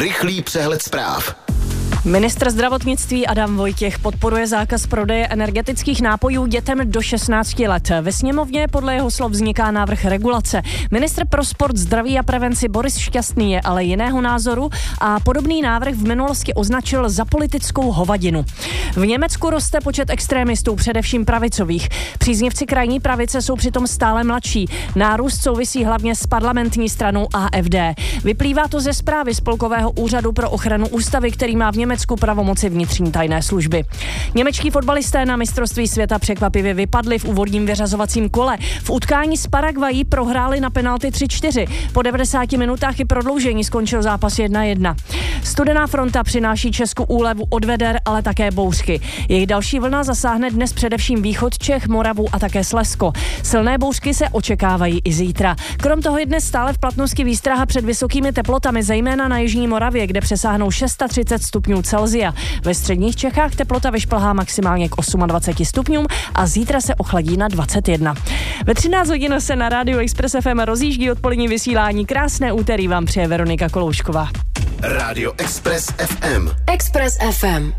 Rychlý přehled zpráv. Ministr zdravotnictví Adam Vojtěch podporuje zákaz prodeje energetických nápojů dětem do 16 let. Ve sněmovně podle jeho slov vzniká návrh regulace. Ministr pro sport, zdraví a prevenci Boris Šťastný je ale jiného názoru a podobný návrh v minulosti označil za politickou hovadinu. V Německu roste počet extrémistů, především pravicových. Příznivci krajní pravice jsou přitom stále mladší. Nárůst souvisí hlavně s parlamentní stranou AfD. Vyplývá to ze zprávy Spolkového úřadu pro ochranu ústavy, který má v Německu pravomoci vnitřní tajné služby. Němečtí fotbalisté na mistrovství světa překvapivě vypadli v úvodním vyřazovacím kole. V utkání s Paraguayí prohráli na penalty 3-4. Po 90 minutách i prodloužení skončil zápas 1-1. Studená fronta přináší Česku úlevu od veder, ale také bouřky. Jejich další vlna zasáhne dnes především východ Čech, Moravu a také Slezsko. Silné bouřky se očekávají i zítra. Krom toho je dnes stále v platnosti výstraha před vysokými teplotami, zejména na jižní Moravě, kde přesáhnou 630 stupňů Celsia. Ve středních Čechách teplota vyšplhá maximálně k 28 stupňům a zítra se ochladí na 21. Ve 13 hodin se na rádiu Express FM rozjíždí odpolední vysílání. Krásné úterý vám přeje Veronika Koloušková. Rádio Express FM. Express FM.